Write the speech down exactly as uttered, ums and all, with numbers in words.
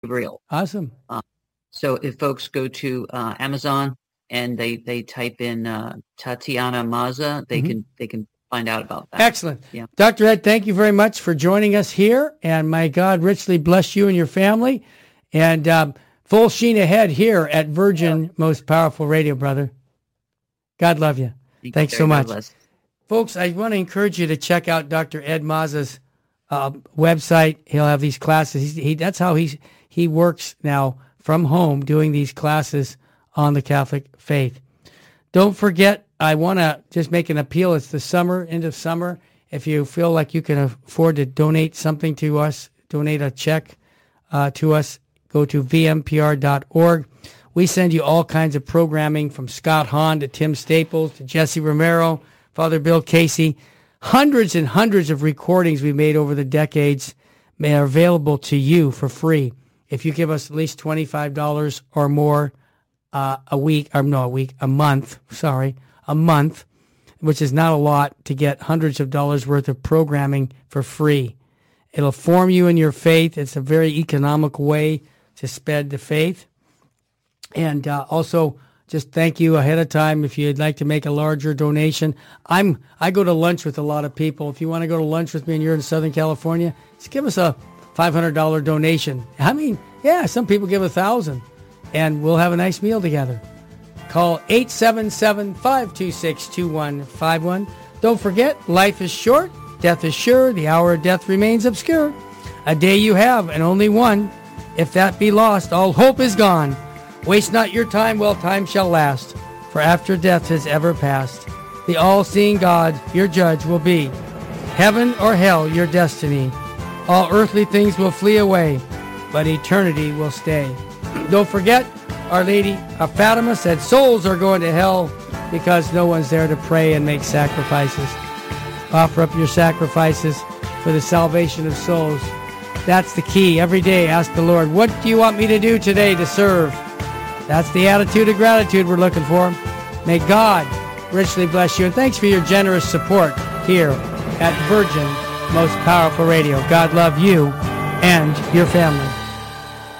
real. Awesome. Uh, so if folks go to uh, Amazon and they they type in uh, Tatiana Maza, they mm-hmm. can they can find out about that. Excellent. Yeah. Doctor Ed, thank you very much for joining us here, and may God richly bless you and your family. And um, full sheen ahead here at Virgin yeah. Most Powerful Radio, brother. God love you. Thank Thanks you so much. Bless. Folks, I want to encourage you to check out Doctor Ed Maza's uh, website. He'll have these classes. He's, he That's how he's, he works now from home, doing these classes on the Catholic faith. Don't forget, I want to just make an appeal. It's the summer, end of summer. If you feel like you can afford to donate something to us, donate a check uh, to us, go to v m p r dot org. We send you all kinds of programming from Scott Hahn to Tim Staples to Jesse Romero, Father Bill Casey. Hundreds and hundreds of recordings we made over the decades are available to you for free. If you give us at least twenty-five dollars or more uh, a week, or no, a week, a month, sorry, a month, which is not a lot, to get hundreds of dollars worth of programming for free. It'll form you in your faith. It's a very economical way to spread the faith. And uh, also, just thank you ahead of time if you'd like to make a larger donation. I'm I go to lunch with a lot of people. If you want to go to lunch with me and you're in Southern California, just give us a five hundred dollars donation. I mean, yeah, some people give a thousand dollars, and we'll have a nice meal together. Call eight seven seven, five two six, two one five one. Don't forget, life is short, death is sure, the hour of death remains obscure. A day you have, and only one. If that be lost, all hope is gone. Waste not your time while time shall last, for after death has ever passed, the all-seeing God your judge will be. Heaven or hell your destiny. All earthly things will flee away, but eternity will stay. Don't forget, Our Lady of Fatima said souls are going to hell because no one's there to pray and make sacrifices. Offer up your sacrifices for the salvation of souls. That's the key. Every day ask the Lord, what do you want me to do today to serve? That's the attitude of gratitude we're looking for. May God richly bless you. And thanks for your generous support here at Virgin Most Powerful Radio. God love you and your family.